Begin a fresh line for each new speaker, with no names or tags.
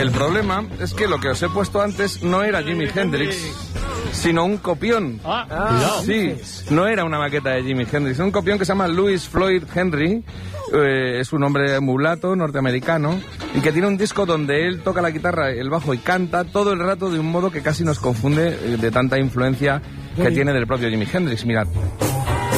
El problema es que lo que os he puesto antes no era Jimi Hendrix, sino un copión. Sí, no era una maqueta de Jimi Hendrix, es un copión que se llama Louis Floyd Henry. Es un hombre mulato norteamericano y que tiene un disco donde él toca la guitarra, el bajo y canta todo el rato de un modo que casi nos confunde de tanta influencia que tiene del propio Jimi Hendrix. Mirad.